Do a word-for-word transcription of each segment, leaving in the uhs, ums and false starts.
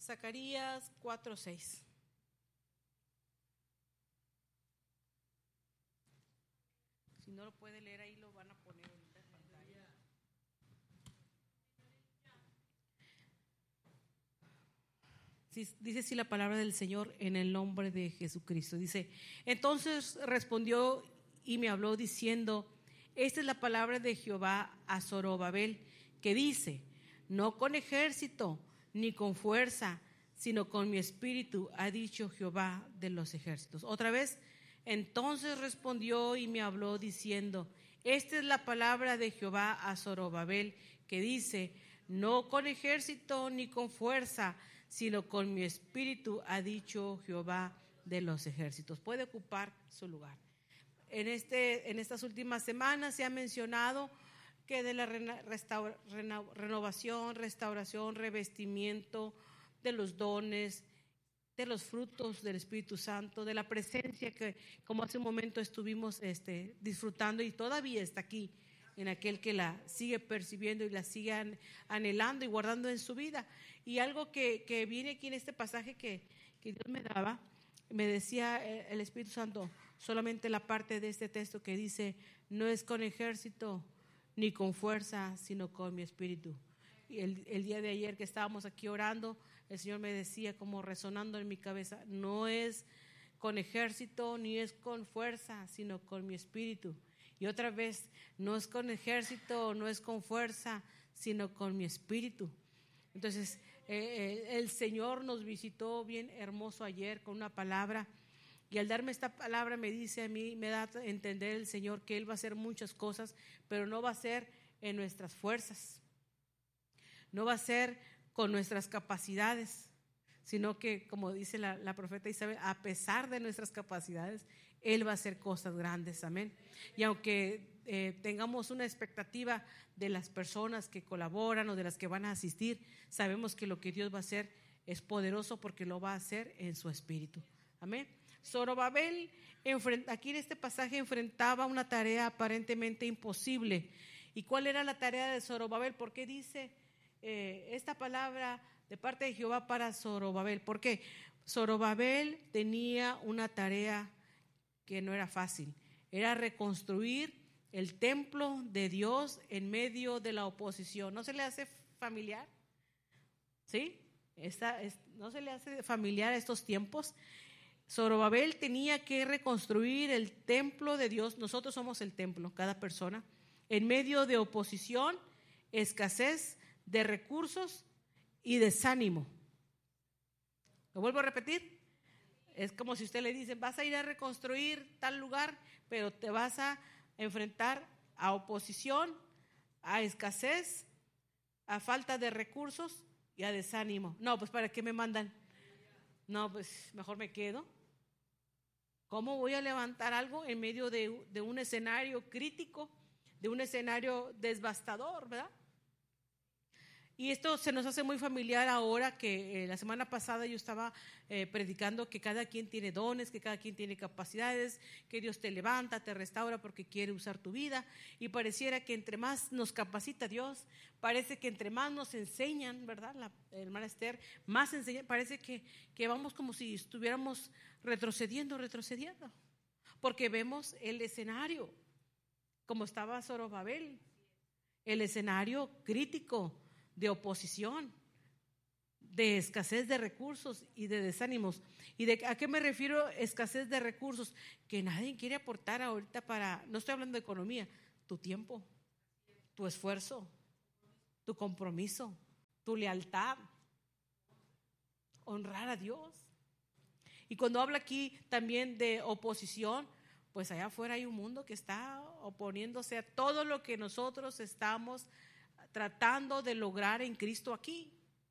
Zacarías cuatro seis. Si no lo puede leer ahí, lo van a poner ahorita en pantalla. Sí, dice así la palabra del Señor en el nombre de Jesucristo. Dice, entonces respondió y me habló diciendo, esta es la palabra de Jehová a Zorobabel, que dice, no con ejército ni con fuerza, sino con mi espíritu, ha dicho Jehová de los ejércitos. Otra vez, entonces respondió y me habló diciendo, esta es la palabra de Jehová a Zorobabel, que dice, no con ejército ni con fuerza, sino con mi espíritu, ha dicho Jehová de los ejércitos. Puede ocupar su lugar. En, este, en estas últimas semanas se ha mencionado que de la restaura, reno, renovación, restauración, revestimiento de los dones, de los frutos del Espíritu Santo, de la presencia que como hace un momento estuvimos este, disfrutando y todavía está aquí en aquel que la sigue percibiendo y la sigue anhelando y guardando en su vida. Y algo que, que viene aquí en este pasaje que, que Dios me daba, me decía el Espíritu Santo, solamente la parte de este texto que dice, no es con ejército ni con fuerza, sino con mi espíritu. Y el, el día de ayer que estábamos aquí orando, el Señor me decía como resonando en mi cabeza, no es con ejército ni es con fuerza, sino con mi espíritu. Y otra vez, no es con ejército, no es con fuerza, sino con mi espíritu. Entonces, eh, el Señor nos visitó bien hermoso ayer con una palabra. Y al darme esta palabra me dice a mí, me da a entender el Señor que Él va a hacer muchas cosas, pero no va a ser en nuestras fuerzas, no va a ser con nuestras capacidades, sino que, como dice la, la profeta Isabel, a pesar de nuestras capacidades, Él va a hacer cosas grandes, amén. Y aunque eh, tengamos una expectativa de las personas que colaboran o de las que van a asistir, sabemos que lo que Dios va a hacer es poderoso porque lo va a hacer en su espíritu, amén. Zorobabel, aquí en este pasaje, enfrentaba una tarea aparentemente imposible. ¿Y cuál era la tarea de Zorobabel? ¿Por qué dice eh, esta palabra de parte de Jehová para Zorobabel? Porque Zorobabel tenía una tarea que no era fácil. Era reconstruir el templo de Dios en medio de la oposición. ¿No se le hace familiar? ¿Sí? Esta, es, ¿no se le hace familiar a estos tiempos? Zorobabel tenía que reconstruir el templo de Dios. Nosotros somos el templo, cada persona, en medio de oposición, escasez de recursos y desánimo. ¿Lo vuelvo a repetir? Es como si usted le dice, vas a ir a reconstruir tal lugar, pero te vas a enfrentar a oposición, a escasez, a falta de recursos y a desánimo. No, pues ¿para qué me mandan? No, pues mejor me quedo. ¿Cómo voy a levantar algo en medio de, de un escenario crítico, de un escenario devastador, verdad? Y esto se nos hace muy familiar ahora que eh, la semana pasada yo estaba eh, predicando que cada quien tiene dones, que cada quien tiene capacidades, que Dios te levanta, te restaura porque quiere usar tu vida. Y pareciera que entre más nos capacita Dios, parece que entre más nos enseñan, ¿verdad? La hermana Esther, más enseñan, parece que, que vamos como si estuviéramos retrocediendo, retrocediendo. Porque vemos el escenario, como estaba Zorobabel, el escenario crítico, de oposición, de escasez de recursos y de desánimos. ¿Y de a qué me refiero escasez de recursos? Que nadie quiere aportar ahorita para, no estoy hablando de economía, tu tiempo, tu esfuerzo, tu compromiso, tu lealtad, honrar a Dios. Y cuando habla aquí también de oposición, pues allá afuera hay un mundo que está oponiéndose a todo lo que nosotros estamos tratando de lograr en Cristo aquí.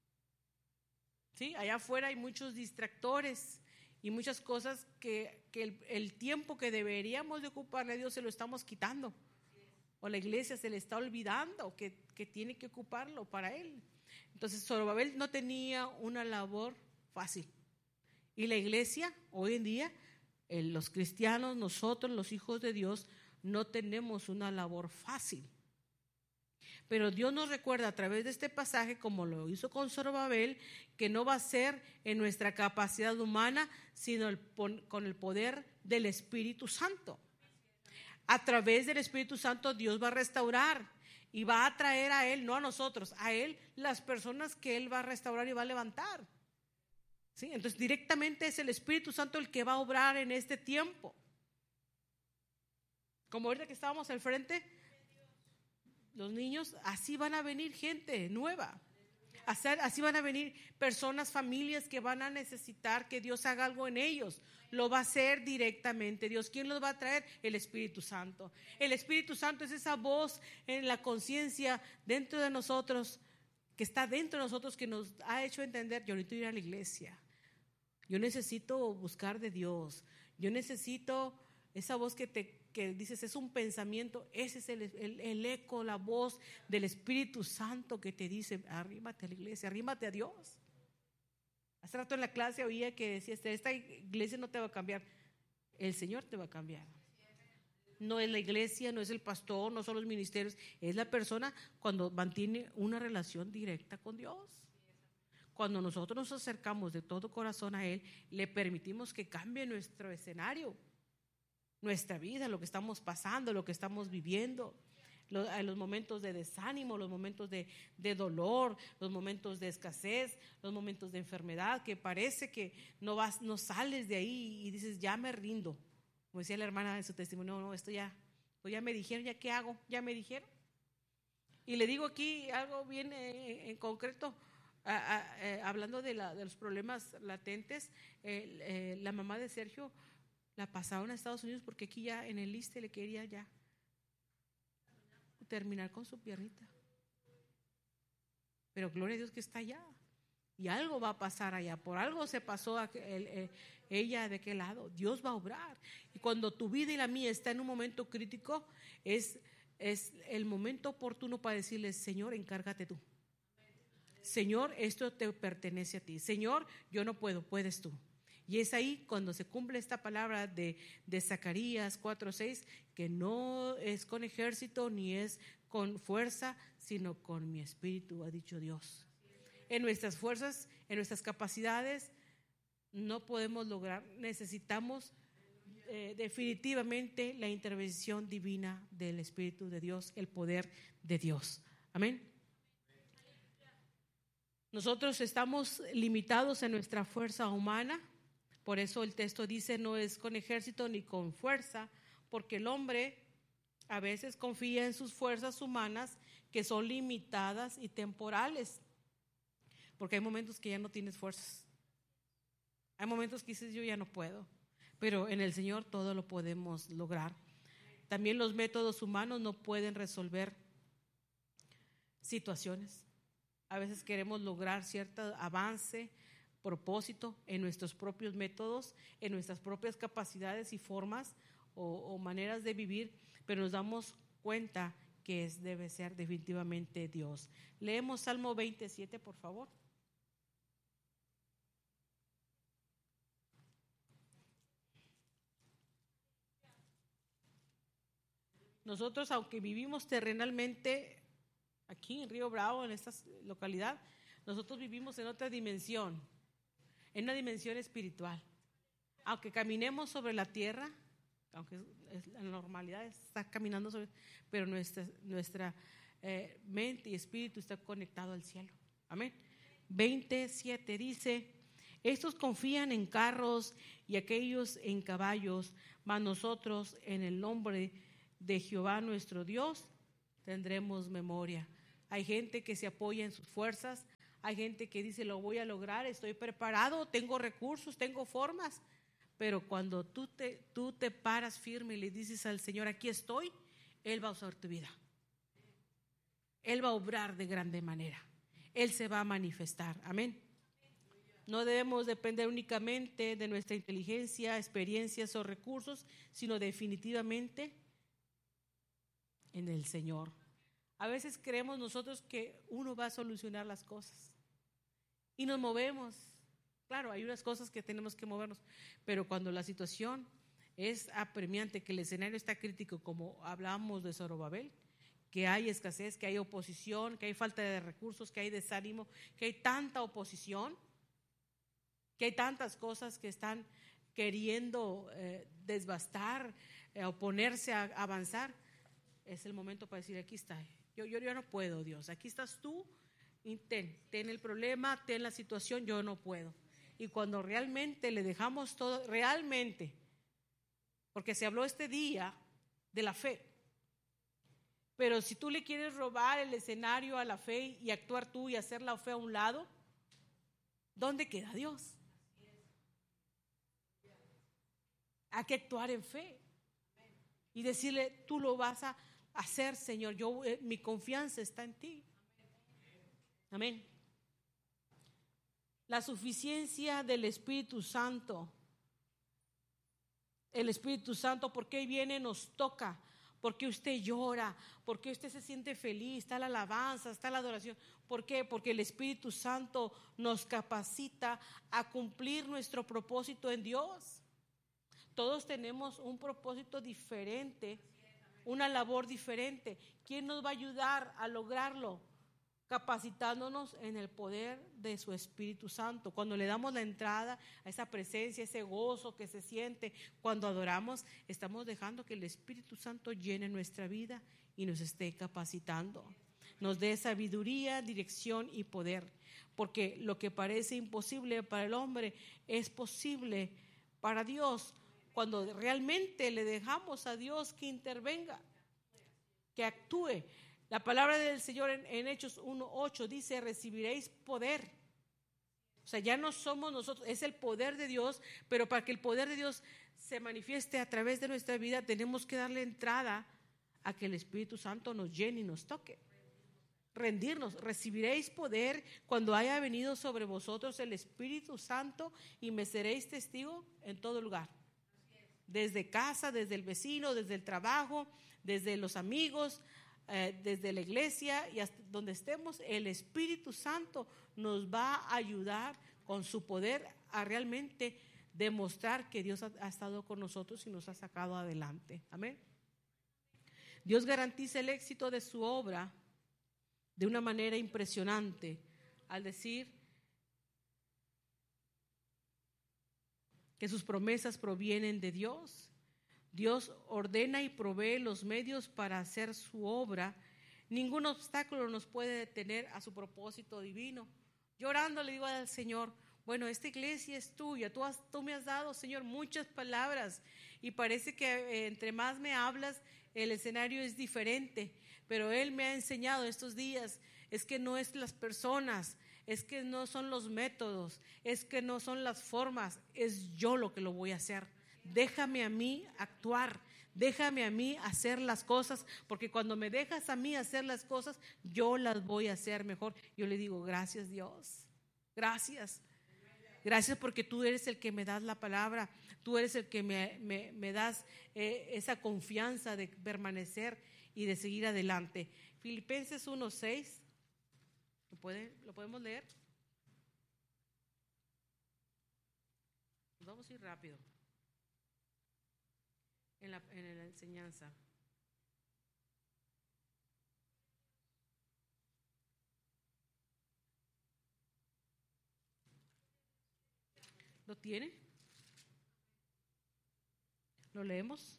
¿Sí? Allá afuera hay muchos distractores y muchas cosas que, que el, el tiempo que deberíamos de ocuparle a Dios se lo estamos quitando. O la iglesia se le está olvidando que, que tiene que ocuparlo para Él. Entonces Zorobabel no tenía una labor fácil. Y la iglesia, hoy en día, eh, los cristianos, nosotros los hijos de Dios, no tenemos una labor fácil. Pero Dios nos recuerda a través de este pasaje, como lo hizo con Zorobabel, que no va a ser en nuestra capacidad humana, sino el, con el poder del Espíritu Santo. A través del Espíritu Santo Dios va a restaurar y va a traer a Él, no a nosotros, a Él las personas que Él va a restaurar y va a levantar. ¿Sí? Entonces directamente es el Espíritu Santo el que va a obrar en este tiempo. Como ahorita que estábamos al frente, los niños, así van a venir gente nueva. Así van a venir personas, familias que van a necesitar que Dios haga algo en ellos. Lo va a hacer directamente Dios. ¿Quién los va a traer? El Espíritu Santo. El Espíritu Santo es esa voz en la conciencia dentro de nosotros, que está dentro de nosotros, que nos ha hecho entender: yo necesito ir a la iglesia, yo necesito buscar de Dios, yo necesito esa voz que te que dices es un pensamiento. Ese es el, el, el eco, la voz del Espíritu Santo que te dice: arrímate a la iglesia, arrímate a Dios. Hace rato en la clase oía que decía: esta iglesia no te va a cambiar, el Señor te va a cambiar. No es la iglesia, no es el pastor, no son los ministerios, es la persona cuando mantiene una relación directa con Dios. Cuando nosotros nos acercamos de todo corazón a Él, le permitimos que cambie nuestro escenario, nuestra vida, lo que estamos pasando, lo que estamos viviendo, los, los momentos de desánimo, los momentos de, de dolor, los momentos de escasez, los momentos de enfermedad, que parece que no vas, no sales de ahí y dices: ya me rindo. Como decía la hermana en su testimonio: no, no, esto ya, pues ya me dijeron, ¿ya qué hago? Ya me dijeron. Y le digo aquí algo bien eh, en concreto, a, a, eh, hablando de, la, de los problemas latentes. eh, eh, la mamá de Sergio la pasaron a Estados Unidos porque aquí ya en el liste le quería ya terminar con su piernita. Pero gloria a Dios que está allá. Y algo va a pasar allá. Por algo se pasó a el, el, ella de qué lado. Dios va a obrar. Y cuando tu vida y la mía está en un momento crítico, es, es el momento oportuno para decirle: Señor, encárgate tú. Señor, esto te pertenece a ti. Señor, yo no puedo, puedes tú. Y es ahí cuando se cumple esta palabra de, de Zacarías cuatro seis, que no es con ejército ni es con fuerza, sino con mi espíritu, ha dicho Dios. En nuestras fuerzas, en nuestras capacidades, no podemos lograr. Necesitamos eh, definitivamente la intervención divina del Espíritu de Dios, el poder de Dios. Amén. Nosotros estamos limitados en nuestra fuerza humana. Por eso el texto dice: no es con ejército ni con fuerza, porque el hombre a veces confía en sus fuerzas humanas, que son limitadas y temporales. Porque hay momentos que ya no tienes fuerzas. Hay momentos que dices: yo ya no puedo. Pero en el Señor todo lo podemos lograr. También los métodos humanos no pueden resolver situaciones. A veces queremos lograr cierto avance, propósito en nuestros propios métodos, en nuestras propias capacidades y formas o, o maneras de vivir, pero nos damos cuenta que es, debe ser definitivamente Dios. Leemos Salmo veintisiete, por favor. Nosotros, aunque vivimos terrenalmente aquí en Río Bravo, en esta localidad, nosotros vivimos en otra dimensión, en una dimensión espiritual. Aunque caminemos sobre la tierra, aunque es la normalidad está caminando sobre, pero nuestra, nuestra eh, mente y espíritu está conectado al cielo. Amén. veintisiete dice: estos confían en carros y aquellos en caballos, mas nosotros en el nombre de Jehová nuestro Dios tendremos memoria. Hay gente que se apoya en sus fuerzas, hay gente que dice: lo voy a lograr, estoy preparado, tengo recursos, tengo formas. Pero cuando tú te, tú te paras firme y le dices al Señor: aquí estoy, Él va a usar tu vida. Él va a obrar de grande manera. Él se va a manifestar. Amén. No debemos depender únicamente de nuestra inteligencia, experiencias o recursos, sino definitivamente en el Señor. A veces creemos nosotros que uno va a solucionar las cosas y nos movemos. Claro, hay unas cosas que tenemos que movernos, pero cuando la situación es apremiante, que el escenario está crítico, como hablábamos de Zorobabel, que hay escasez, que hay oposición, que hay falta de recursos, que hay desánimo, que hay tanta oposición, que hay tantas cosas que están queriendo eh, desbastar, eh, oponerse a, a avanzar, es el momento para decir, aquí está, yo, yo, yo no puedo, Dios, aquí estás tú, y ten, ten el problema, ten la situación, yo no puedo. Y cuando realmente le dejamos todo, realmente, porque se habló este día de la fe, pero si tú le quieres robar el escenario a la fe y actuar tú y hacer la fe a un lado, ¿dónde queda Dios? Hay que actuar en fe y decirle, tú lo vas a hacer, Señor, yo, eh, mi confianza está en ti. Amén. La suficiencia del Espíritu Santo. El Espíritu Santo, ¿por qué viene? Nos toca. ¿Por qué usted llora? ¿Por qué usted se siente feliz? Está la alabanza, está la adoración. ¿Por qué? Porque el Espíritu Santo nos capacita a cumplir nuestro propósito en Dios. Todos tenemos un propósito diferente, una labor diferente. ¿Quién nos va a ayudar a lograrlo? Capacitándonos en el poder de su Espíritu Santo. Cuando le damos la entrada a esa presencia, ese gozo que se siente cuando adoramos, estamos dejando que el Espíritu Santo llene nuestra vida y nos esté capacitando. Nos dé sabiduría, dirección y poder. Porque lo que parece imposible para el hombre es posible para Dios cuando realmente le dejamos a Dios que intervenga, que actúe. La palabra del Señor en, en Hechos uno ocho dice, recibiréis poder. O sea, ya no somos nosotros, es el poder de Dios, pero para que el poder de Dios se manifieste a través de nuestra vida, tenemos que darle entrada a que el Espíritu Santo nos llene y nos toque. Rendirnos, recibiréis poder cuando haya venido sobre vosotros el Espíritu Santo y me seréis testigo en todo lugar. Desde casa, desde el vecino, desde el trabajo, desde los amigos, eh, desde la iglesia y hasta donde estemos, el Espíritu Santo nos va a ayudar con su poder a realmente demostrar que Dios ha, ha estado con nosotros y nos ha sacado adelante. Amén. Dios garantiza el éxito de su obra de una manera impresionante al decir que sus promesas provienen de Dios. Dios ordena y provee los medios para hacer su obra. Ningún obstáculo nos puede detener a su propósito divino. Yo orando le digo al Señor, bueno, esta iglesia es tuya, tú, has, tú me has dado, Señor, muchas palabras y parece que eh, entre más me hablas, el escenario es diferente, pero Él me ha enseñado estos días, es que no es las personas, es que no son los métodos, es que no son las formas, es yo lo que lo voy a hacer. Déjame a mí actuar, déjame a mí hacer las cosas, porque cuando me dejas a mí hacer las cosas, yo las voy a hacer mejor. Yo le digo, gracias Dios, gracias. Gracias porque tú eres el que me das la palabra, tú eres el que me, me, me das eh, esa confianza de permanecer y de seguir adelante. Filipenses uno seis, ¿lo, puede, ¿lo podemos leer? Vamos a ir rápido en la, en la enseñanza. ¿Lo tiene? ¿Lo leemos?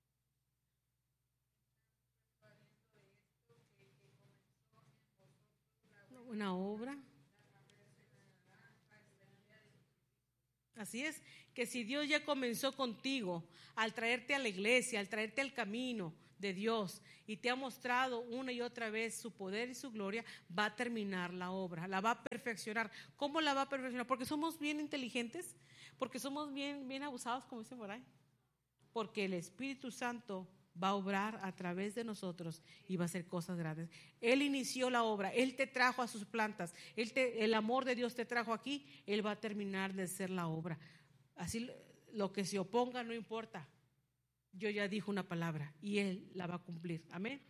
Una obra. Así es, que si Dios ya comenzó contigo al traerte a la iglesia, al traerte al camino de Dios y te ha mostrado una y otra vez su poder y su gloria, va a terminar la obra, la va a perfeccionar. ¿Cómo la va a perfeccionar? Porque somos bien inteligentes, porque somos bien, bien abusados, como dicen por ahí. Porque el Espíritu Santo va a obrar a través de nosotros y va a hacer cosas grandes. Él inició la obra, Él te trajo a sus plantas, Él te, el amor de Dios te trajo aquí, Él va a terminar de hacer la obra. Así lo que se oponga no importa. Yo ya dijo una palabra y Él la va a cumplir. Amén.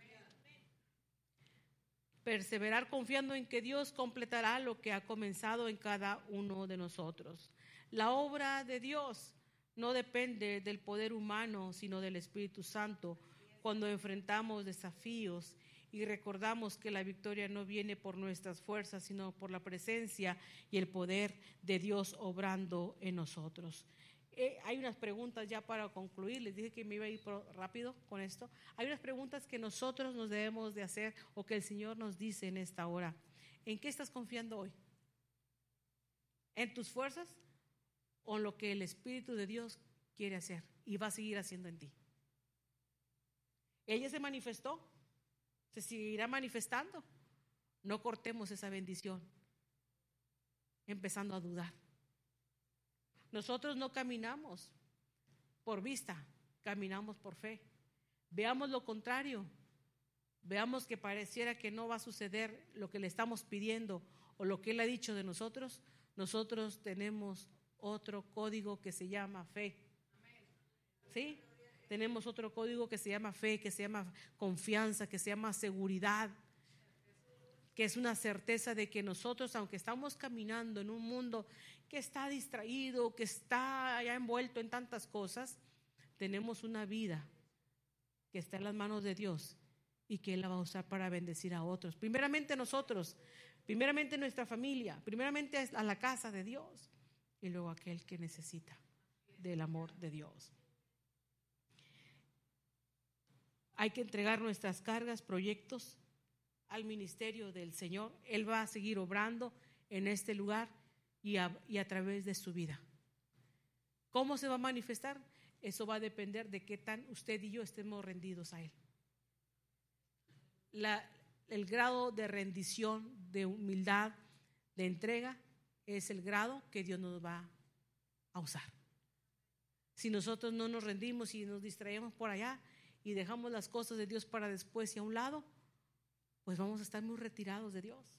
Perseverar confiando en que Dios completará lo que ha comenzado en cada uno de nosotros. La obra de Dios no depende del poder humano, sino del Espíritu Santo, cuando enfrentamos desafíos y recordamos que la victoria no viene por nuestras fuerzas, sino por la presencia y el poder de Dios obrando en nosotros. Eh, hay unas preguntas ya para concluir, les dije que me iba a ir rápido con esto. Hay unas preguntas que nosotros nos debemos de hacer o que el Señor nos dice en esta hora. ¿En qué estás confiando hoy? ¿En tus fuerzas o en lo que el Espíritu de Dios quiere hacer y va a seguir haciendo en ti? Ella se manifestó, se seguirá manifestando. No cortemos esa bendición empezando a dudar. Nosotros no caminamos por vista, caminamos por fe. Veamos lo contrario, veamos que pareciera que no va a suceder lo que le estamos pidiendo o lo que Él ha dicho de nosotros. Nosotros tenemos otro código que se llama fe. ¿Sí? Tenemos otro código que se llama fe, que se llama confianza, que se llama seguridad, que es una certeza de que nosotros, aunque estamos caminando en un mundo que está distraído, que está ya envuelto en tantas cosas, tenemos una vida que está en las manos de Dios y que Él la va a usar para bendecir a otros. Primeramente nosotros, primeramente nuestra familia, primeramente a la casa de Dios y luego aquel que necesita del amor de Dios. Hay que entregar nuestras cargas, proyectos al ministerio del Señor. Él va a seguir obrando en este lugar y a, y a través de su vida. ¿Cómo se va a manifestar? Eso va a depender de qué tan usted y yo estemos rendidos a Él. La, el grado de rendición, de humildad, de entrega, es el grado que Dios nos va a usar. Si nosotros no nos rendimos y nos distraemos por allá y dejamos las cosas de Dios para después y a un lado, pues vamos a estar muy retirados de Dios.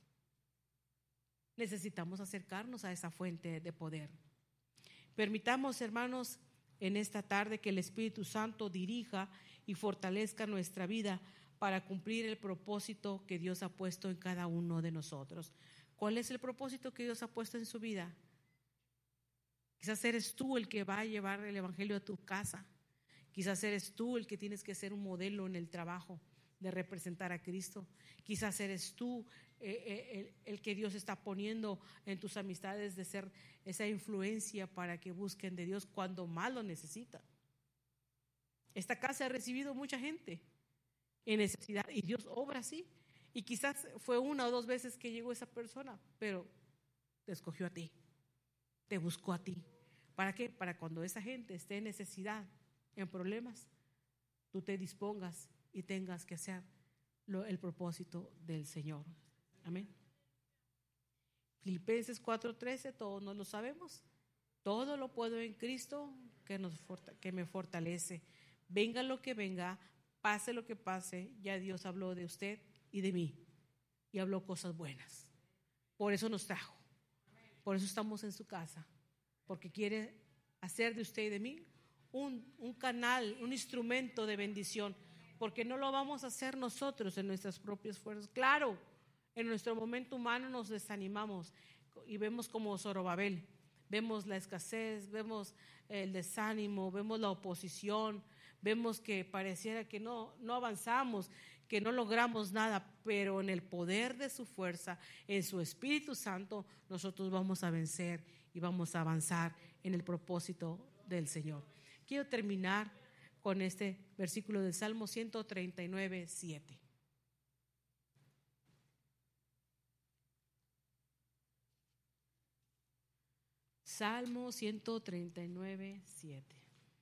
Necesitamos acercarnos a esa fuente de poder. Permitamos, hermanos, en esta tarde que el Espíritu Santo dirija y fortalezca nuestra vida para cumplir el propósito que Dios ha puesto en cada uno de nosotros. ¿Cuál es el propósito que Dios ha puesto en su vida? Quizás eres tú el que va a llevar el evangelio a tu casa. Quizás eres tú el que tienes que ser un modelo en el trabajo de representar a Cristo. Quizás eres tú eh, el, el que Dios está poniendo en tus amistades de ser esa influencia para que busquen de Dios cuando más lo necesitan. Esta casa ha recibido mucha gente en necesidad y Dios obra así. Y quizás fue una o dos veces que llegó esa persona, pero te escogió a ti, te buscó a ti. ¿Para qué? Para cuando esa gente esté en necesidad, en problemas, tú te dispongas y tengas que hacer lo, el propósito del Señor. Amén. Filipenses cuatro trece, todos nos lo sabemos. Todo lo puedo en Cristo que, nos, que me fortalece. Venga lo que venga, pase lo que pase, ya Dios habló de usted y de mí y habló cosas buenas. Por eso nos trajo. Por eso estamos en su casa, porque quiere hacer de usted y de mí un, un canal, un instrumento de bendición, porque no lo vamos a hacer nosotros en nuestras propias fuerzas. Claro, en nuestro momento humano nos desanimamos y vemos como Zorobabel, vemos la escasez, vemos el desánimo, vemos la oposición, vemos que pareciera que no, no avanzamos, que no logramos nada, pero en el poder de su fuerza, en su Espíritu Santo, nosotros vamos a vencer y vamos a avanzar en el propósito del Señor. Quiero terminar con este versículo del Salmo ciento treinta y nueve, siete. Salmo ciento treinta y nueve, siete.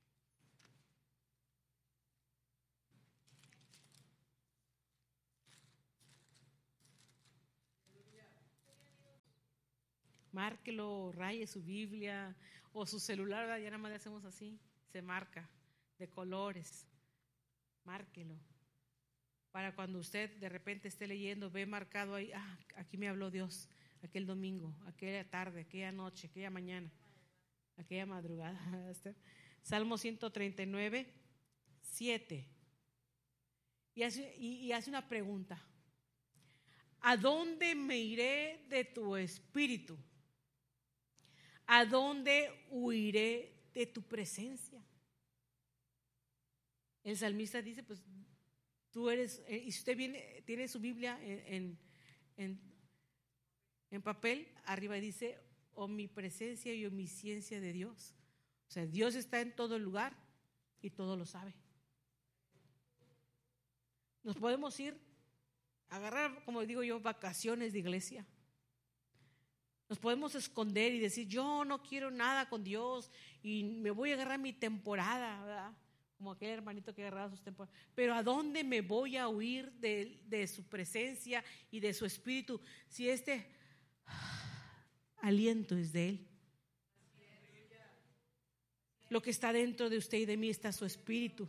Márquelo, raye su Biblia o su celular, ya nada más le hacemos así, se marca de colores, márquelo. Para cuando usted de repente esté leyendo, ve marcado ahí, ah, aquí me habló Dios, aquel domingo, aquella tarde, aquella noche, aquella mañana, aquella madrugada. Salmo ciento treinta y nueve, siete. Y hace, y, y hace una pregunta: ¿a dónde me iré de tu espíritu? ¿A dónde huiré de tu presencia? El salmista dice, pues tú eres, eh, y si usted viene, tiene su Biblia en, en, en, en papel, arriba dice omnipresencia y omnisciencia de Dios. O sea, Dios está en todo lugar y todo lo sabe. Nos podemos ir a agarrar, como digo yo, vacaciones de iglesia. Nos podemos esconder y decir, yo no quiero nada con Dios y me voy a agarrar mi temporada, ¿verdad? Como aquel hermanito que agarraba sus temporadas. Pero ¿a dónde me voy a huir de, de su presencia y de su espíritu si este aliento es de Él? Lo que está dentro de usted y de mí está su espíritu.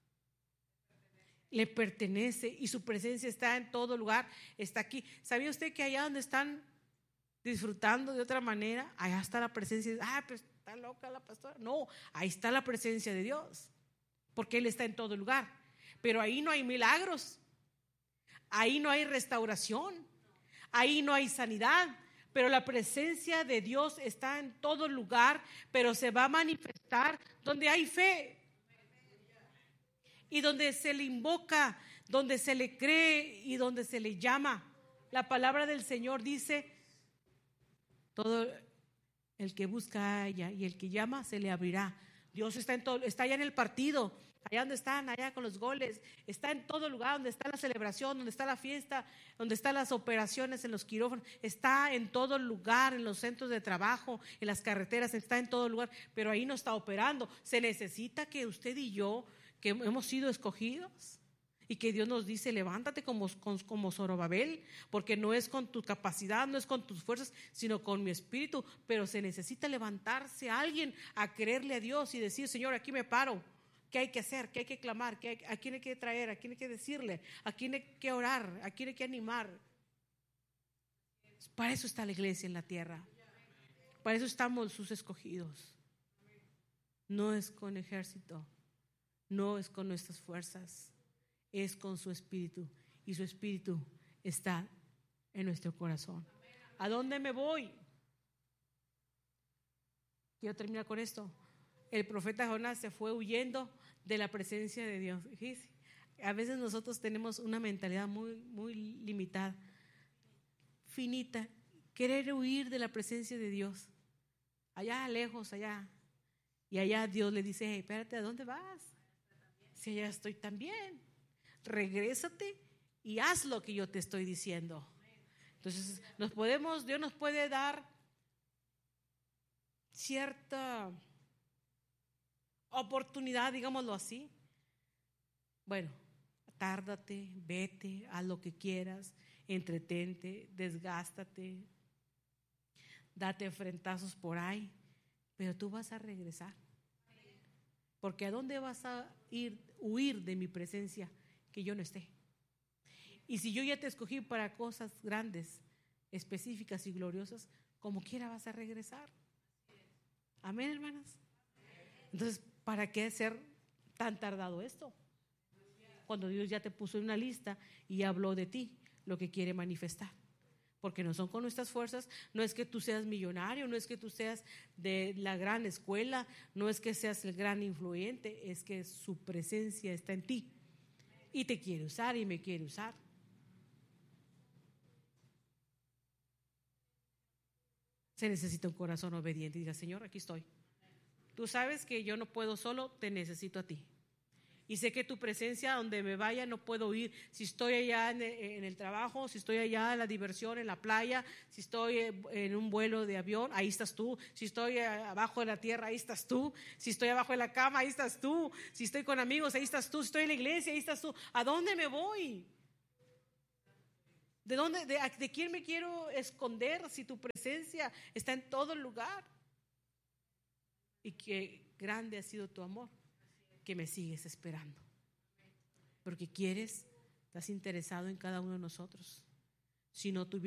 Le pertenece y su presencia está en todo lugar, está aquí. ¿Sabía usted que allá donde están disfrutando de otra manera, allá está la presencia de Dios? Ah, pues está loca la pastora. No, ahí está la presencia de Dios, porque Él está en todo lugar. Pero ahí no hay milagros, ahí no hay restauración, ahí no hay sanidad. Pero la presencia de Dios está en todo lugar, pero se va a manifestar donde hay fe y donde se le invoca, donde se le cree y donde se le llama. La palabra del Señor dice, todo el que busca halla y el que llama se le abrirá. Dios está en todo, está allá en el partido, allá donde están, allá con los goles, está en todo lugar, donde está la celebración, donde está la fiesta, donde están las operaciones en los quirófanos, está en todo lugar, en los centros de trabajo, en las carreteras, está en todo lugar, pero ahí no está operando. Se necesita que usted y yo, que hemos sido escogidos, y que Dios nos dice, levántate como, como Zorobabel, porque no es con tu capacidad, no es con tus fuerzas, sino con mi espíritu. Pero se necesita levantarse alguien a creerle a Dios y decir, Señor, aquí me paro. ¿Qué hay que hacer? ¿Qué hay que clamar? ¿Qué hay, ¿A quién hay que traer? ¿A quién hay que decirle? ¿A quién hay que orar? ¿A quién hay que animar? Para eso está la iglesia en la tierra. Para eso estamos sus escogidos. No es con ejército, no es con nuestras fuerzas, es con su espíritu, y su espíritu está en nuestro corazón. ¿A dónde me voy? Quiero terminar con esto. El profeta Jonás se fue huyendo de la presencia de Dios. Fíjese, a veces nosotros tenemos una mentalidad muy, muy limitada, finita, querer huir de la presencia de Dios, allá lejos, allá. Y allá Dios le dice, hey, espérate, ¿a dónde vas? Si allá estoy también. Regrésate y haz lo que yo te estoy diciendo. Entonces, nos podemos, Dios nos puede dar cierta oportunidad, digámoslo así. Bueno, tárdate, vete, haz lo que quieras, entretente, desgástate, date frentazos por ahí, pero tú vas a regresar. Porque ¿a dónde vas a ir, huir de mi presencia que yo no esté? Y si yo ya te escogí para cosas grandes, específicas y gloriosas, como quiera vas a regresar. Amén, hermanas. Entonces, ¿para qué ser tan tardado esto? Cuando Dios ya te puso en una lista y habló de ti, lo que quiere manifestar. Porque no son con nuestras fuerzas, no es que tú seas millonario, no es que tú seas de la gran escuela, no es que seas el gran influyente, es que su presencia está en ti y te quiere usar y me quiere usar. Se necesita un corazón obediente y diga, Señor, aquí estoy. Tú sabes que yo no puedo solo, te necesito a ti. Y sé que tu presencia, donde me vaya, no puedo ir. Si estoy allá en el, en el trabajo, si estoy allá en la diversión, en la playa, si estoy en un vuelo de avión, ahí estás tú. Si estoy abajo de la tierra, ahí estás tú. Si estoy abajo de la cama, ahí estás tú. Si estoy con amigos, ahí estás tú. Si estoy en la iglesia, ahí estás tú. ¿A dónde me voy? ¿De dónde, de, de quién me quiero esconder si tu presencia está en todo lugar? Y qué grande ha sido tu amor, que me sigues esperando, porque quieres, estás interesado en cada uno de nosotros. Si no tuviera